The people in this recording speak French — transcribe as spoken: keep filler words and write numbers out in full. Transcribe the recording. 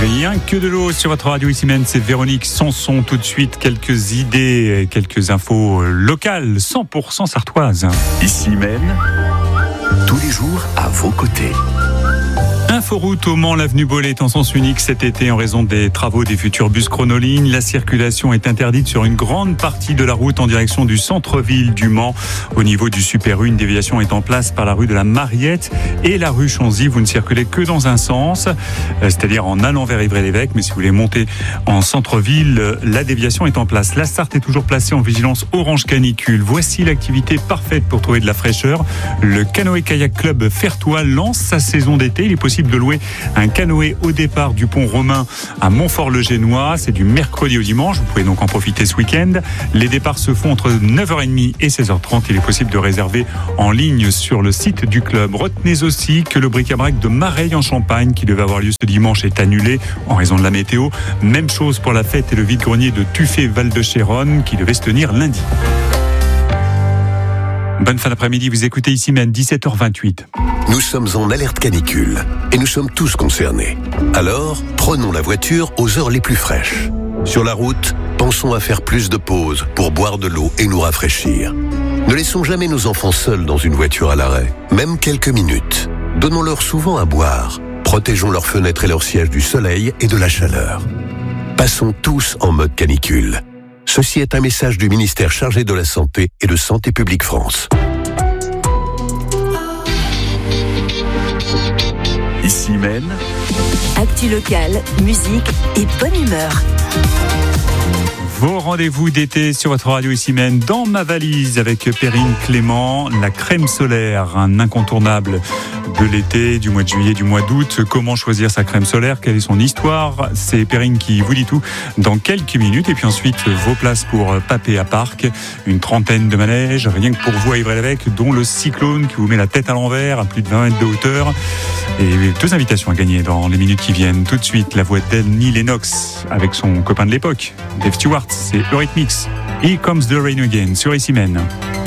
Rien que de l'eau sur votre radio ici même, c'est Véronique Sanson. Tout de suite, quelques idées, quelques infos locales, cent pour cent sartoises. Ici même, tous les jours à vos côtés. Inforoute au Mans, l'avenue Bollé est en sens unique cet été en raison des travaux des futurs bus chronolignes. La circulation est interdite sur une grande partie de la route en direction du centre-ville du Mans. Au niveau du Super U, une déviation est en place par la rue de la Mariette et la rue Chanzy. Vous ne circulez que dans un sens, c'est-à-dire en allant vers Ivry-l'Évêque. Mais si vous voulez monter en centre-ville, la déviation est en place. La Sarthe est toujours placée en vigilance orange canicule. Voici l'activité parfaite pour trouver de la fraîcheur. Le Canoë-Kayak Club Fertois lance sa saison d'été. Il est possible de louer un canoë au départ du pont Romain à Montfort-le-Génois. C'est du mercredi au dimanche. Vous pouvez donc en profiter ce week-end. Les départs se font entre neuf heures trente et seize heures trente. Il est possible de réserver en ligne sur le site du club. Retenez aussi que le bric-à-brac de Mareil en Champagne, qui devait avoir lieu ce dimanche, est annulé en raison de la météo. Même chose pour la fête et le vide-grenier de Tuffet-Val-de-Chéronne, qui devait se tenir lundi. Bonne fin d'après-midi, vous écoutez ici même dix-sept heures vingt-huit. Nous sommes en alerte canicule et nous sommes tous concernés. Alors, prenons la voiture aux heures les plus fraîches. Sur la route, pensons à faire plus de pauses pour boire de l'eau et nous rafraîchir. Ne laissons jamais nos enfants seuls dans une voiture à l'arrêt, même quelques minutes. Donnons-leur souvent à boire. Protégeons leurs fenêtres et leurs sièges du soleil et de la chaleur. Passons tous en mode canicule. Ceci est un message du ministère chargé de la Santé et de Santé publique France. Ici même, actu locale, musique et bonne humeur. Vos rendez-vous d'été sur votre radio ici même, dans ma valise avec Perrine Clément, la crème solaire, un incontournable de l'été, du mois de juillet, du mois d'août. Comment choisir sa crème solaire? Quelle est son histoire? C'est Perrine qui vous dit tout dans quelques minutes. Et puis ensuite, vos places pour Papé à Parc, une trentaine de manèges, rien que pour vous à Ivry-l'Évêque, dont le cyclone qui vous met la tête à l'envers à plus de vingt mètres de hauteur. Et deux invitations à gagner dans les minutes qui viennent. Tout de suite, la voix d'Annie Lennox avec son copain de l'époque, Dave Stewart. C'est Eurythmics. Here Comes the Rain Again sur Ici Men.